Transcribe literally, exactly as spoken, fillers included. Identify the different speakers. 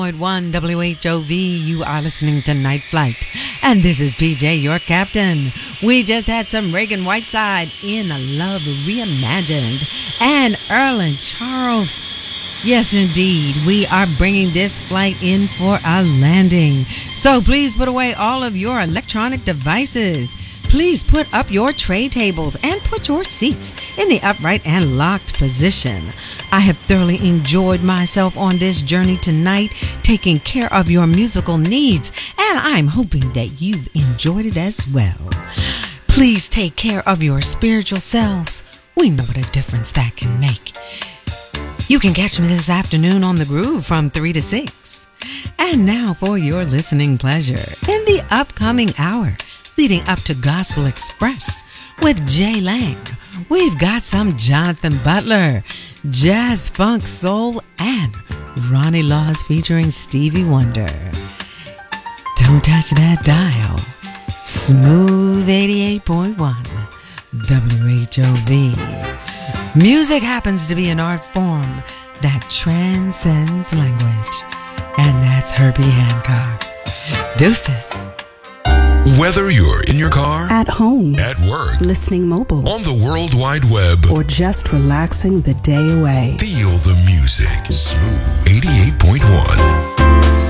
Speaker 1: one W H O V, you are listening to Night Flight, and this is P J, your captain. We just had some Reagan Whiteside in Love Reimagined, and Erlen Charles. Yes, indeed, we are bringing this flight in for a landing. So please put away all of your electronic devices. Please put up your tray tables and put your seats in the upright and locked position. I have thoroughly enjoyed myself on this journey tonight, taking care of your musical needs, and I'm hoping that you've enjoyed it as well. Please take care of your spiritual selves. We know what a difference that can make. You can catch me this afternoon on The Groove from three to six. And now for your listening pleasure in the upcoming hour, leading up to Gospel Express with Jay Lang, we've got some Jonathan Butler, jazz, funk, soul, and Ronnie Laws featuring Stevie Wonder. Don't touch that dial. Smooth eighty-eight point one W H O V. Music happens to be an art form that transcends language, and that's Herbie Hancock. Deuces.
Speaker 2: Whether you're in your car,
Speaker 3: at home,
Speaker 2: at work,
Speaker 3: listening mobile,
Speaker 2: on the World Wide Web,
Speaker 3: or just relaxing the day away,
Speaker 2: feel the music. Smooth eighty-eight point one.